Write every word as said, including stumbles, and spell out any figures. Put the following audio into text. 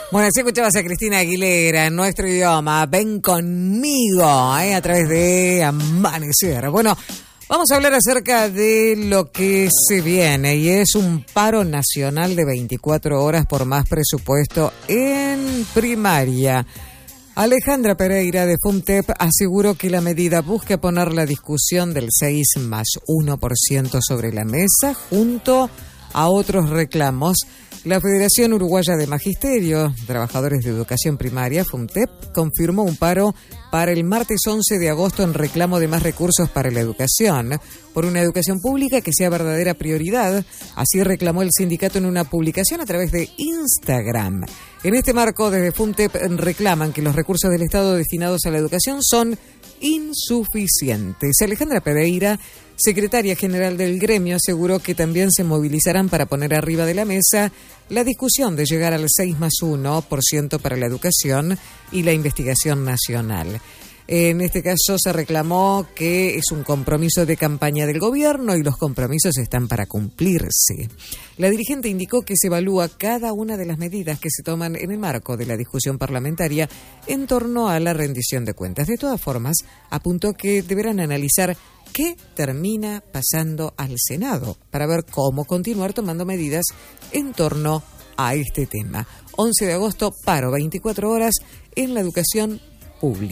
Bueno, si escuchabas a Cristina Aguilera en nuestro idioma, ven conmigo, ¿eh? A través de Amanecer. Bueno, vamos a hablar acerca de lo que se viene y es un paro nacional de veinticuatro horas por más presupuesto en primaria. Alejandra Pereira de FUNTEP aseguró que la medida busca poner la discusión del seis más uno por ciento sobre la mesa junto a otros reclamos. La Federación Uruguaya de Magisterio, Trabajadores de Educación Primaria, FUNTEP, confirmó un paro para el martes once de agosto en reclamo de más recursos para la educación, por una educación pública que sea verdadera prioridad. Así reclamó el sindicato en una publicación a través de Instagram. En este marco, desde FUNTEP reclaman que los recursos del Estado destinados a la educación son insuficientes. Alejandra Pereira, secretaria general del gremio, aseguró que también se movilizarán para poner arriba de la mesa la discusión de llegar al seis más uno por ciento para la educación y la investigación nacional. En este caso se reclamó que es un compromiso de campaña del gobierno y los compromisos están para cumplirse. La dirigente indicó que se evalúa cada una de las medidas que se toman en el marco de la discusión parlamentaria en torno a la rendición de cuentas. De todas formas, apuntó que deberán analizar qué termina pasando al Senado para ver cómo continuar tomando medidas en torno a este tema. once de agosto, paro veinticuatro horas en la educación pública.